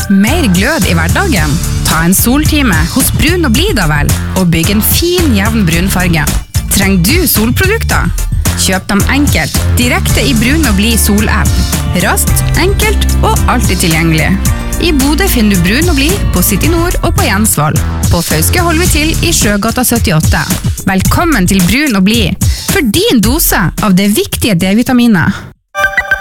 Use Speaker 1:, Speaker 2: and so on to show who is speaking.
Speaker 1: Mer glød i hverdagen? Ta en soltime hos Brun og Blid da vel, og bygg en fin, jevn brunfarge. Trenger du solprodukter? Kjøp dem enkelt, direkte i Brun og Blid sol-app. Raskt, enkelt og alltid tilgjengelig. I Bodø finner du Brun og Blid på City Nord og på Jensvoll. På Fauske holder vi til i Sjøgata 78. Velkommen til Brun og Blid, for din dose av det viktige D-vitaminet.